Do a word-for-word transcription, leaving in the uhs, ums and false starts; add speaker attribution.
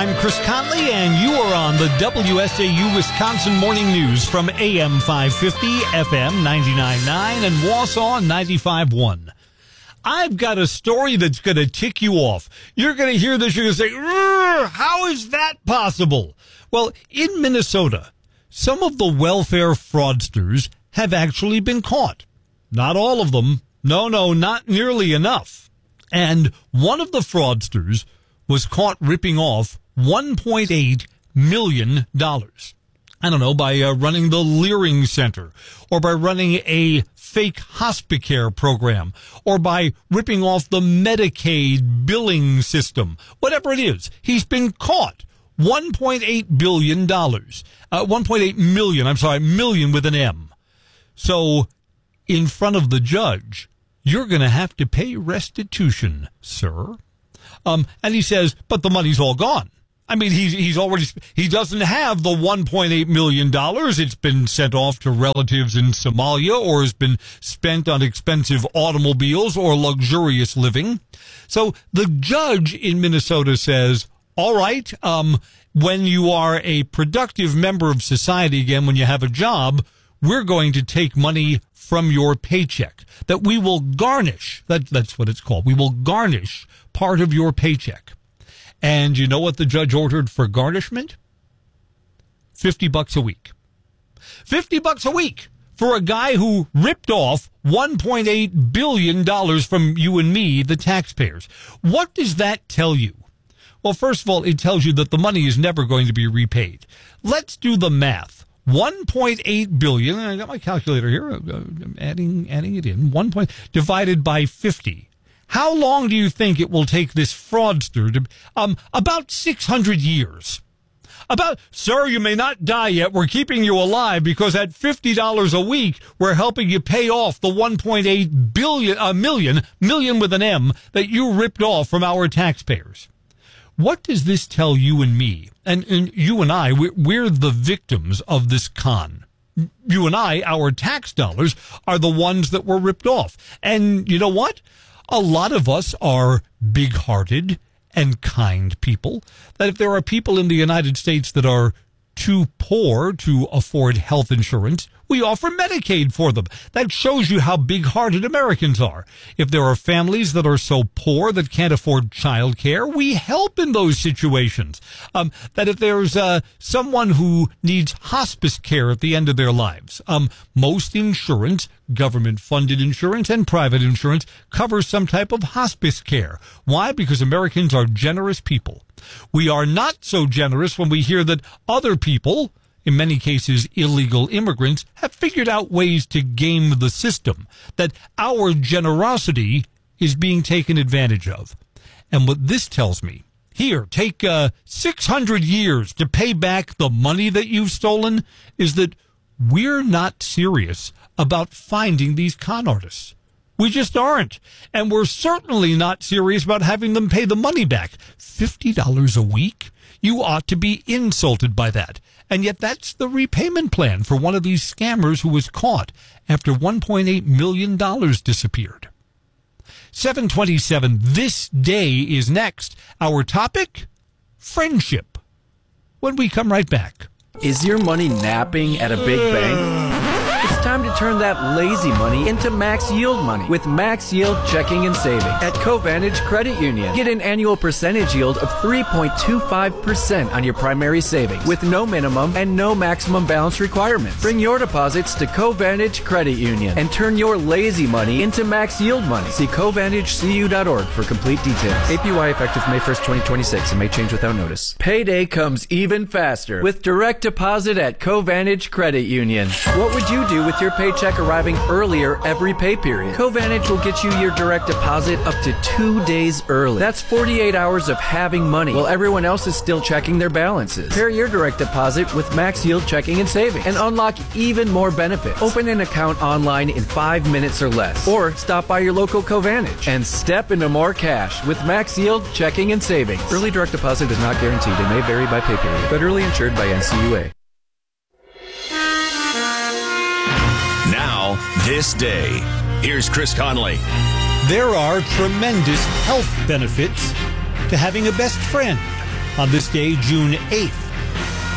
Speaker 1: I'm Chris Conley, and you are on the W S A U Wisconsin Morning News from A M five fifty, F M ninety-nine point nine, and Wausau ninety-five point one. I've got a story that's going to tick you off. You're going to hear this, you're going to say, how is that possible? Well, in Minnesota, some of the welfare fraudsters have actually been caught. Not all of them. No, no, not nearly enough. And one of the fraudsters was caught ripping off one point eight million dollars. I don't know, by uh, running the Leering Center, or by running a fake Hospicare program, or by ripping off the Medicaid billing system. Whatever it is, he's been caught. one point eight billion dollars. Uh, one point eight million, I'm sorry, million with an M. So, in front of the judge, you're going to have to pay restitution, sir. Um, and he says, but the money's all gone. I mean, he's, he's already, he doesn't have the one point eight million dollars. It's been sent off to relatives in Somalia, or has been spent on expensive automobiles or luxurious living. So the judge in Minnesota says, all right, um, when you are a productive member of society again, when you have a job, we're going to take money from your paycheck, that we will garnish. That, that's what it's called. We will garnish part of your paycheck. And you know what the judge ordered for garnishment? fifty bucks a week. fifty bucks a week for a guy who ripped off one point eight billion dollars from you and me, the taxpayers. What does that tell you? Well, first of all, it tells you that the money is never going to be repaid. Let's do the math. one point eight billion dollars, I got my calculator here, I'm adding, adding it in, one point, divided by fifty. How long do you think it will take this fraudster to, um, about six hundred years. About, sir, you may not die yet. We're keeping you alive because at fifty dollars a week, we're helping you pay off the one point eight billion, a uh, million, million with an M, that you ripped off from our taxpayers. What does this tell you and me? And, and you and I, we're, we're the victims of this con. You and I, our tax dollars, are the ones that were ripped off. And you know what? A lot of us are big-hearted and kind people, that if there are people in the United States that are too poor to afford health insurance, we offer Medicaid for them. That shows you how big-hearted Americans are. If there are families that are so poor that can't afford child care, we help in those situations. Um, that if there's uh, someone who needs hospice care at the end of their lives, um, most insurance, government-funded insurance and private insurance, covers some type of hospice care. Why? Because Americans are generous people. We are not so generous when we hear that other people, in many cases illegal immigrants, have figured out ways to game the system, that our generosity is being taken advantage of. And what this tells me, here, take uh, six hundred years to pay back the money that you've stolen, is that we're not serious about finding these con artists. We just aren't. And we're certainly not serious about having them pay the money back. fifty dollars a week? You ought to be insulted by that. And yet that's the repayment plan for one of these scammers who was caught after one point eight million dollars disappeared. seven twenty-seven, this day is next. Our topic, friendship. When we come right back.
Speaker 2: Is your money napping at a big bank? It's time to turn that lazy money into max yield money with Max Yield Checking and Savings at Covantage Credit Union. Get an annual percentage yield of three point two five percent on your primary savings with no minimum and no maximum balance requirements. Bring your deposits to Covantage Credit Union and turn your lazy money into max yield money. See Covantage C U dot org for complete details. A P Y effective May first, twenty twenty-six and may change without notice. Payday comes even faster with direct deposit at Covantage Credit Union. What would you do with your paycheck arriving earlier every pay period? Covantage will get you your direct deposit up to two days early. That's forty-eight hours of having money while everyone else is still checking their balances. Pair your direct deposit with Max Yield Checking and Savings and unlock even more benefits. Open an account online in five minutes or less, or stop by your local Covantage and step into more cash with Max Yield Checking and Savings. Early direct deposit is not guaranteed and may vary by pay period. Federally insured by N C U A.
Speaker 3: Now, this day. Here's Chris Conley.
Speaker 1: There are tremendous health benefits to having a best friend. On this day, June eighth,